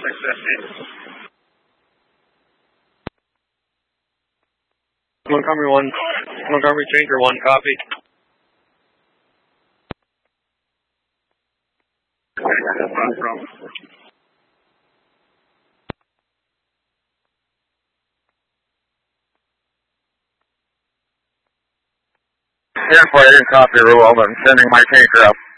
Montgomery Changer 1, copy. Air 4, I didn't copy Rule. I'm sending my tanker up.